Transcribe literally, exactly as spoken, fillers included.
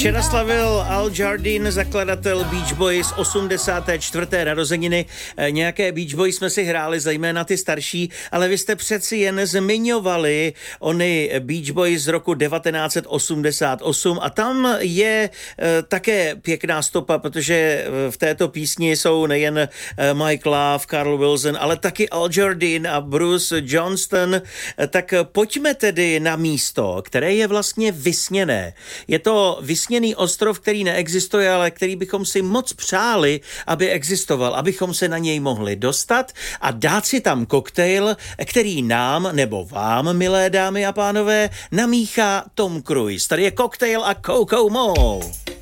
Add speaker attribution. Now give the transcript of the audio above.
Speaker 1: Včera slavil Al Jardine, zakladatel Beach Boys, osmdesáté čtvrté narozeniny. Nějaké Beach Boys jsme si hráli, zejména ty starší, ale vy jste přeci jen zmiňovali ony Beach Boys z roku devatenáct set osmdesát osm a tam je e, také pěkná stopa, protože v této písni jsou nejen Mike Love, Carl Wilson, ale taky Al Jardine a Bruce Johnston. Tak pojďme tedy na místo, které je vlastně vysněné. Je to vysněný ostrov, který neexistuje, ale který bychom si moc přáli, aby existoval, abychom se na něj mohli dostat a dát si tam koktejl, který nám nebo vám, milé dámy a pánové, namíchá Tom Cruise. Tady je koktejl a Coco Mo.